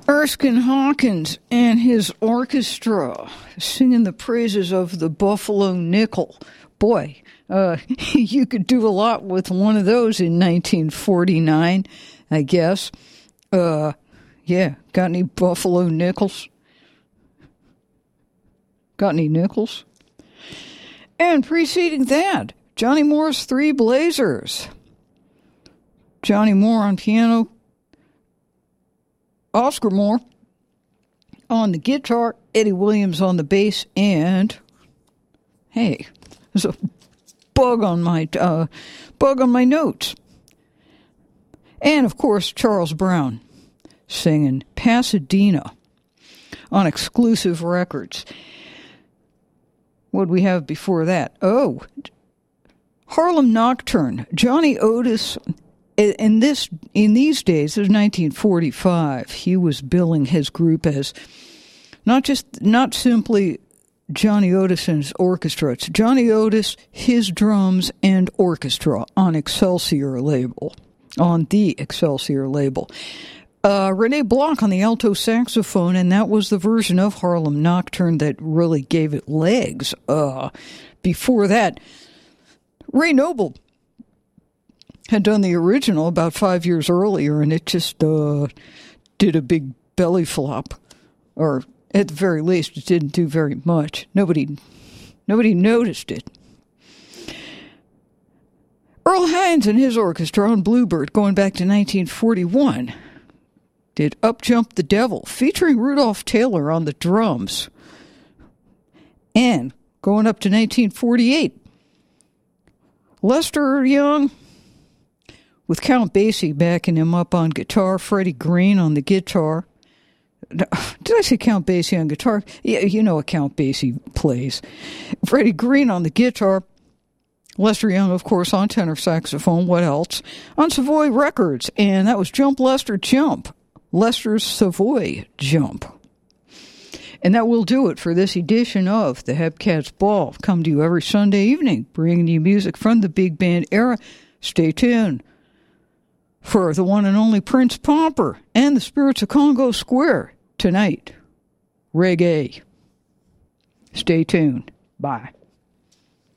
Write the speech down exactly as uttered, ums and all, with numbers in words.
Erskine Hawkins and his orchestra singing the praises of the Buffalo Nickel. Boy, uh, you could do a lot with one of those in nineteen forty-nine, I guess. Uh, yeah, got any Buffalo Nickels? Got any nickels? And preceding that, Johnny Moore's Three Blazers. Johnny Moore on piano, Oscar Moore on the guitar, Eddie Williams on the bass, and hey, there's a bug on my uh, bug on my notes. And of course, Charles Brown singing Pasadena on Exclusive Records. What did we have before that? Oh, Harlem Nocturne, Johnny Otis. In this, in these days, it was nineteen forty-five. He was billing his group as not just, not simply Johnny Otis and his orchestra. It's Johnny Otis, his drums, and orchestra on Excelsior label, on the Excelsior label. Uh, Renee Block on the alto saxophone, and that was the version of Harlem Nocturne that really gave it legs. Uh, before that, Ray Noble had done the original about five years earlier, and it just uh, did a big belly flop, or at the very least, it didn't do very much. Nobody, nobody noticed it. Earl Hines and his orchestra on Bluebird, going back to nineteen forty-one, did Up Jump the Devil, featuring Rudolph Taylor on the drums. And going up to nineteen forty-eight, Lester Young, with Count Basie backing him up on guitar, Freddie Green on the guitar. Did I say Count Basie on guitar? Yeah, you know what Count Basie plays. Freddie Green on the guitar. Lester Young, of course, on tenor saxophone. What else? On Savoy Records. And that was Jump Lester Jump. Lester's Savoy Jump. And that will do it for this edition of the Hepcats Ball. Come to you every Sunday evening, bringing you music from the big band era. Stay tuned for the one and only Prince Pomper and the Spirits of Congo Square tonight. Reggae. Stay tuned. Bye.